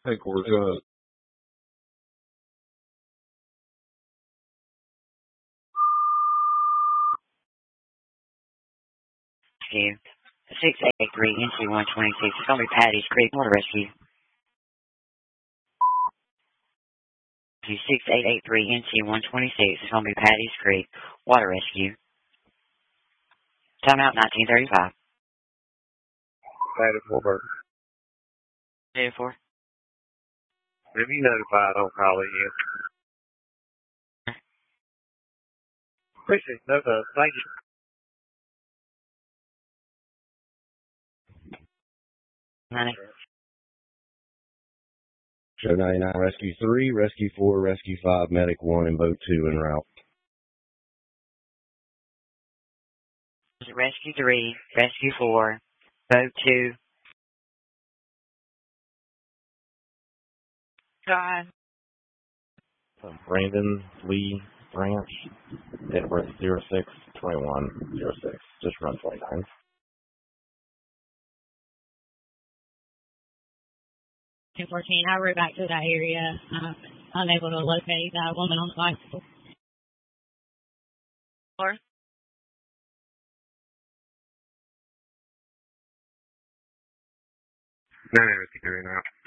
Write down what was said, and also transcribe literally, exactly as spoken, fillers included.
Hey, Corey, uh, Rescue. six eight three N C one twenty-six. It's going to be Patty's Creek Water Rescue. six eight eight three N C one twenty-six. It's going to be Patty's Creek Water Rescue. Timeout nineteen thirty-five. Patty Fulbert. eighty-four. If you notify, don't call it yet. Appreciate it. No, uh, thank you. ninety. Show ninety-nine, Rescue three, Rescue four, Rescue five, Medic one, and Boat two en route. Rescue three, Rescue four, Boat two. God. From Brandon Lee Branch, date of birth zero six twenty-one oh six, just run twenty-nine. ten fourteen, I rode back to that area, uh, unable to locate that woman on the bicycle. Four. No, no, it's doing that.